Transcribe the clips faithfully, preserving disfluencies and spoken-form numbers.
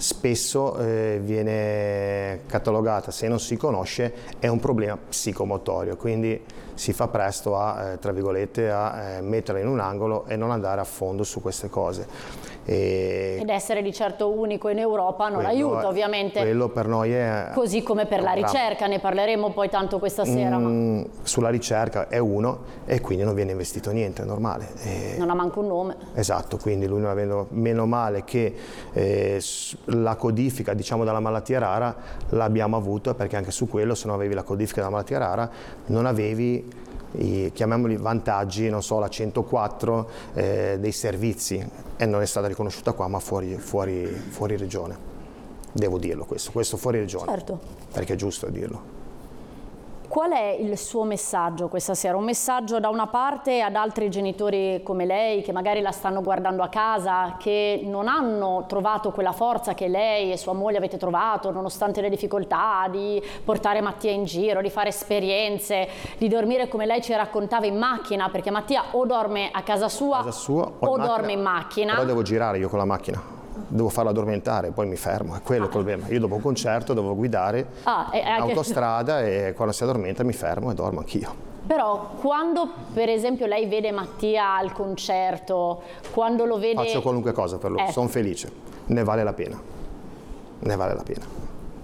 spesso eh, viene catalogata, se non si conosce, è un problema psicomotorio, quindi si fa presto a, eh, tra virgolette, a eh, metterla in un angolo e non andare a fondo su queste cose. E Ed essere di certo unico in Europa non aiuta, è, ovviamente. Quello per noi è... Così come per la ricerca, ne parleremo poi tanto questa sera. Mm, ma... Sulla ricerca è uno e quindi non viene investito niente, è normale. E... Non ha manco un nome. Esatto, quindi lui non avendo, meno male che eh, la codifica, diciamo, della malattia rara l'abbiamo avuto, perché anche su quello, se non avevi la codifica della malattia rara, non avevi i, chiamiamoli vantaggi, non so, la centoquattro eh, dei servizi, e non è stata riconosciuta qua, ma fuori, fuori, fuori regione. Devo dirlo questo, questo fuori regione. Certo. Perché è giusto dirlo. Qual è il suo messaggio questa sera? Un messaggio da una parte ad altri genitori come lei, che magari la stanno guardando a casa, che non hanno trovato quella forza che lei e sua moglie avete trovato, nonostante le difficoltà di portare Mattia in giro, di fare esperienze, di dormire come lei ci raccontava in macchina, perché Mattia o dorme a casa sua, casa sua o, o in dorme macchina, in macchina. Però devo girare io con la macchina. Devo farlo addormentare, poi mi fermo, è quello il problema. Io dopo un concerto devo guidare ah, e anche... autostrada e quando si addormenta mi fermo e dormo anch'io. Però quando per esempio lei vede Mattia al concerto, quando lo vede... Faccio qualunque cosa per lui, eh. sono felice, ne vale la pena, ne vale la pena.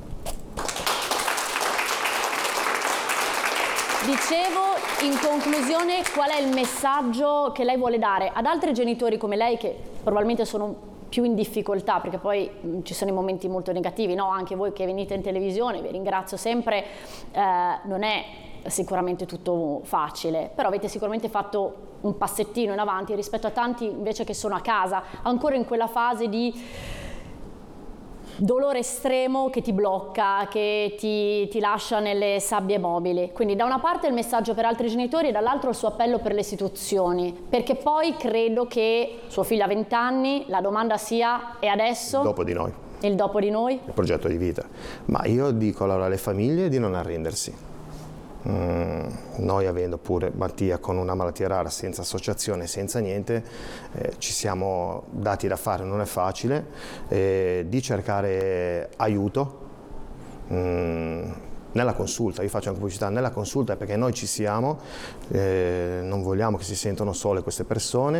Dicevo, in conclusione, qual è il messaggio che lei vuole dare ad altri genitori come lei che probabilmente sono più in difficoltà, perché poi mh, ci sono i momenti molto negativi, no? Anche voi che venite in televisione, vi ringrazio sempre, eh, non è sicuramente tutto facile, però avete sicuramente fatto un passettino in avanti rispetto a tanti invece che sono a casa, ancora in quella fase di dolore estremo che ti blocca, che ti, ti lascia nelle sabbie mobili. Quindi da una parte il messaggio per altri genitori e dall'altro il suo appello per le istituzioni, perché poi credo che suo figlio ha venti anni, la domanda sia: e adesso? Il dopo di noi. Il dopo di noi? Il progetto di vita. Ma io dico allora alle famiglie di non arrendersi. Mm, noi avendo pure Mattia con una malattia rara, senza associazione, senza niente, eh, ci siamo dati da fare, non è facile, eh, di cercare aiuto mm, nella consulta. Io faccio anche pubblicità nella consulta perché noi ci siamo, eh, non vogliamo che si sentano sole queste persone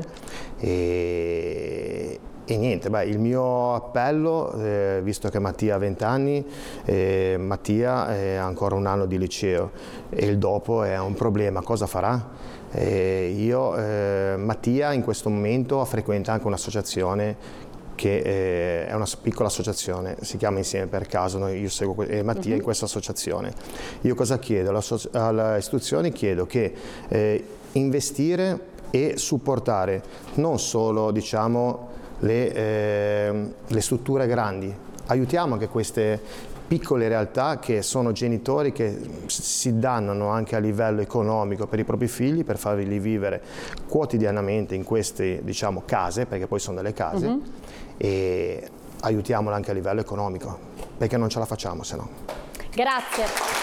e E niente, beh, il mio appello, eh, visto che Mattia ha venti anni, eh, Mattia ha ancora un anno di liceo e il dopo è un problema, cosa farà? Eh, io, eh, Mattia in questo momento frequenta anche un'associazione che eh, è una piccola associazione, si chiama Insieme per Caso, noi, io seguo eh, Mattia in questa associazione. Io cosa chiedo? Alle istituzioni chiedo che eh, investire e supportare non solo, diciamo, Le, eh, le strutture grandi, aiutiamo anche queste piccole realtà che sono genitori che si dannano anche a livello economico per i propri figli, per farli vivere quotidianamente in queste, diciamo, case, perché poi sono delle case, mm-hmm. e aiutiamole anche a livello economico, perché non ce la facciamo se no. Grazie.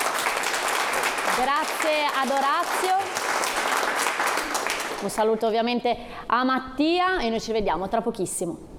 Grazie ad Orazio. Un saluto ovviamente a Mattia e noi ci vediamo tra pochissimo.